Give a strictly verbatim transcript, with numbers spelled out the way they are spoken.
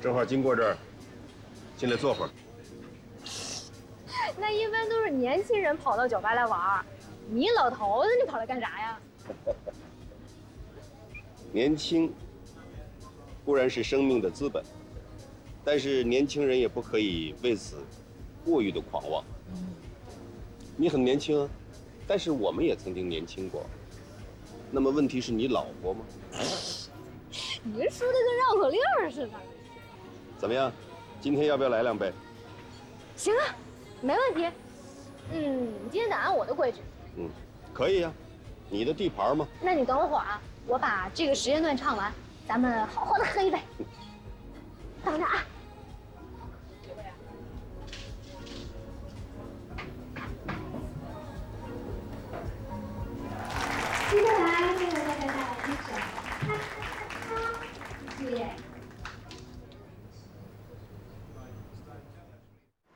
正好经过这儿，进来坐会儿。 那一般都是年轻人跑到酒吧来玩，你老头子你跑来干啥呀？ 年轻固然是生命的资本，但是年轻人也不可以为此过于的狂妄。你很年轻啊，但是我们也曾经年轻过。那么问题是你老过吗？ 你这说的跟绕口令似的。 怎么样？今天要不要来两杯？ 行啊，没问题。嗯，今天得按我的规矩。 嗯，可以呀、啊，你的地盘嘛。 那你等会儿啊，我把这个时间段唱完，咱们好好的喝一杯。